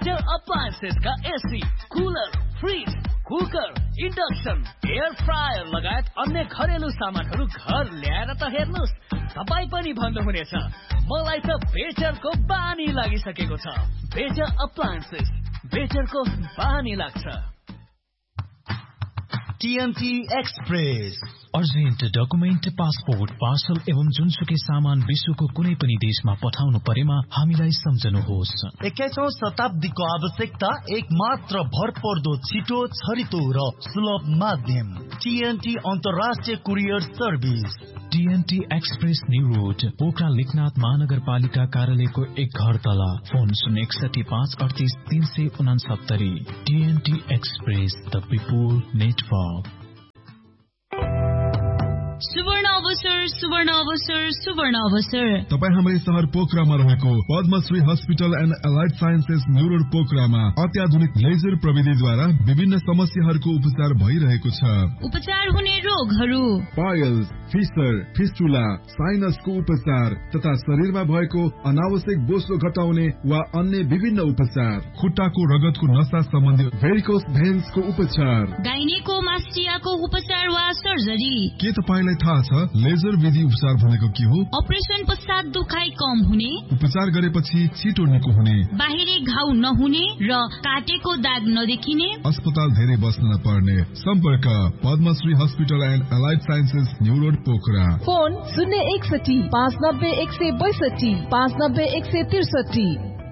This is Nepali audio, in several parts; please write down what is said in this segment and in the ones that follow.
बेजर अप्लायन्सेस का AC, cooler, fridge, cooker, induction, air fryer लगायत अन्य घरेलु सामानहरू घर ल्याएर त हेर्नुस्, तपाईँ पनि भन्नुहुनेछ मलाई त बेजरको बानी लागिसकेको छ। बेजर अप्लायन्सेस, बेजरको बानी लाग्छ। TNT express urgent document, passport, parcel एवं जुनसुकै सामान विश्वको कुनै पनि देशमा पठाउनु परेमा हामीलाई सम्झनुहोस्। 21औं शताब्दीको आवश्यकता एक मात्र भरपर्दो, छिटो, छरितो र सुलभ माध्यम टिएनटी अन्तर्राष्ट्रिय courier service. TNT express new road, Pokhara Lekhnath महानगरपालिका कार्यालयको एक घर तल। Phone 061-538-369। TNT express, the people network. सुवर्ण अवसर, सुवर्ण अवसर, सुवर्ण अवसर। तपाईँ हाम्रै शहर पोखरामा रहेको Padmashri hospital and allied sciences new road पोखरामा अत्याधुनिक लेजर प्रविधिद्वारा विभिन्न समस्याहरूको उपचार भइरहेको छ। उपचार हुने रोगहरू पाइल्स, फिसर, फिस्टुला, साइनसको उपचार तथा शरीरमा भएको अनावश्यक बोसो घटाउने वा अन्य विभिन्न उपचार, खुट्टाको रगतको नसा सम्बन्धी भेरिकोस भेन्सको उपचार, गाइनेकोमास्टियाको उपचार वा सर्जरी। के तपाईलाई थाहा छ लेजर विधि उपचार भनेको के हो? अपरेसन पश्चात दुखाइ कम हुने, उपचार गरेपछि छिटो निको हुने, बाहिरी घाउ नहुने र काटेको दाग नदेखिने, अस्पताल धेरै बस्न नपर्ने। सम्पर्क Padmashri hospital and allied sciences new road Pokhara. Phone 061-590-162, 590-163।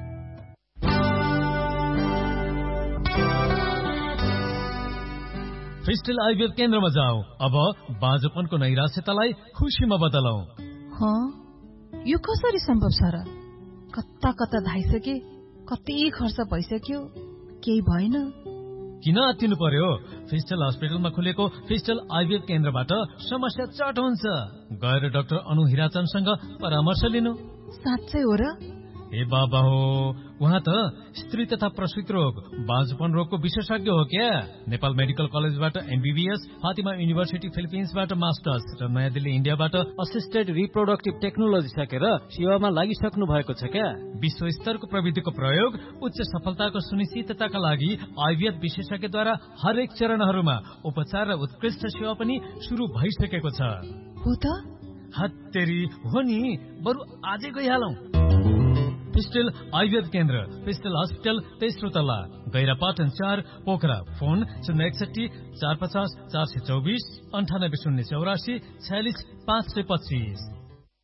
फिस्टल IVF केन्द्रमा जाऊ। अब बाँझोपनको नैराश्यतालाई खुसीमा बदलौ। यो कसरी सम्भव छ र? कता कता धाइसके, कति खर्च भइसक्यो, केही भएन। किन आत्तिनु पर्यो? फिस्टल हस्पिटलमा खुलेको फिस्टल आइभीएफ केन्द्रबाट समस्या चट हुन्छ। गएर डाक्टर अनु हिराचनसँग परामर्श लिनु। साँच्चै हो र? ए बाबा हो, उहाँ त स्त्री तथा प्रसूति रोग, बाँझोपन रोगको विशेषज्ञ हो क्या। नेपाल मेडिकल कलेजबाट एमबीबीएस, फातिमा युनिभर्सिटी फिलिपिन्सबाट मास्टर्स र नयाँ दिल्ली इन्डियाबाट असिस्टेड रिप्रोडक्टिभ टेक्नोलोजी सकेर सेवामा लागिसक्नु भएको छ क्या। विश्व स्तरको प्रविधिको प्रयोग उच्च सफलताको सुनिश्चितताका लागि आइभीएफ विशेषज्ञद्वारा हरेक चरणहरूमा उपचार र उत्कृष्ट सेवा पनि सुरु भइसकेको छ। हो त? हत्तेरी हो नि, बरु आजै गइहालौं। फिस्टल आइभीएफ केन्द्र, फिस्टल हस्पिटल, तेस्रो तल्ला, गैरापाटन 4, पोखरा। फोन 061-450-424, 98 084 46 525।